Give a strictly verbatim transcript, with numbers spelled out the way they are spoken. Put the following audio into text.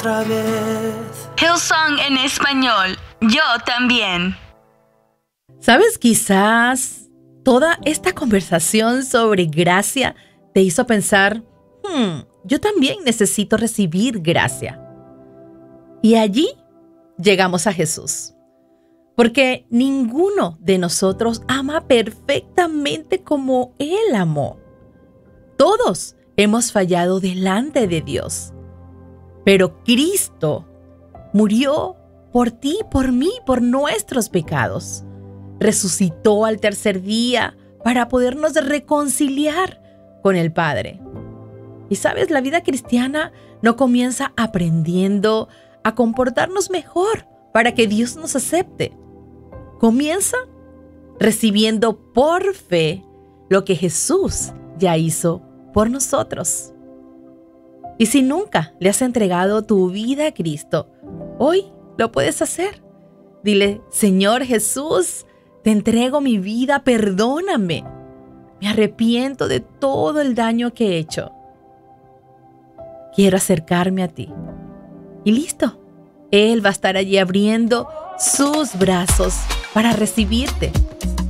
otra vez. Hillsong en español. Yo también. ¿Sabes? Quizás toda esta conversación sobre gracia te hizo pensar, hmm, yo también necesito recibir gracia. Y allí llegamos a Jesús. Porque ninguno de nosotros ama perfectamente como Él amó. Todos hemos fallado delante de Dios. Pero Cristo murió por ti, por mí, por nuestros pecados. Resucitó al tercer día para podernos reconciliar con el Padre. Y sabes, la vida cristiana no comienza aprendiendo a comportarnos mejor para que Dios nos acepte. Comienza recibiendo por fe lo que Jesús ya hizo por nosotros. Y si nunca le has entregado tu vida a Cristo, hoy lo puedes hacer. Dile, Señor Jesús, te entrego mi vida, perdóname. Me arrepiento de todo el daño que he hecho. Quiero acercarme a ti. Y listo, Él va a estar allí abriendo sus brazos para recibirte.